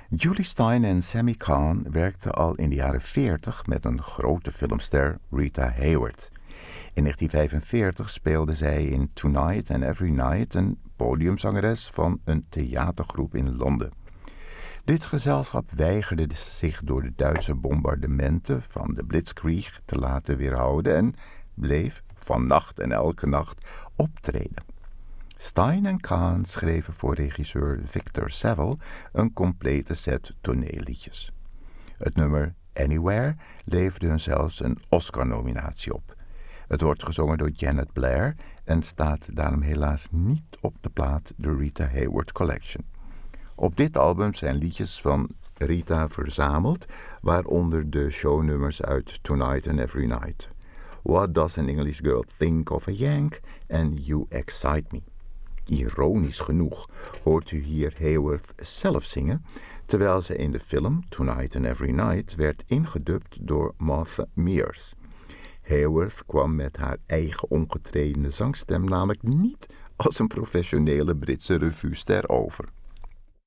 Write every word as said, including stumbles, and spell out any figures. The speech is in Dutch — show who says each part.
Speaker 1: Julie Stein en Sammy Cahn werkten al in de jaren veertig met een grote filmster, Rita Hayworth. In negentien vijfenveertig speelde zij in Tonight and Every Night, een podiumzangeres van een theatergroep in Londen. Dit gezelschap weigerde zich door de Duitse bombardementen van de Blitzkrieg te laten weerhouden en bleef van nacht en elke nacht optreden. Stein en Cahn schreven voor regisseur Victor Saville een complete set toneelliedjes. Het nummer Anywhere leverde hun zelfs een Oscar-nominatie op. Het wordt gezongen door Janet Blair en staat daarom helaas niet op de plaat The Rita Hayworth Collection. Op dit album zijn liedjes van Rita verzameld, waaronder de shownummers uit Tonight and Every Night. What Does an English Girl Think of a Yank en You Excite Me. Ironisch genoeg hoort u hier Hayworth zelf zingen, terwijl ze in de film Tonight and Every Night werd ingedubt door Martha Mears. Hayworth kwam met haar eigen ongetrainde zangstem namelijk niet als een professionele Britse revuester over.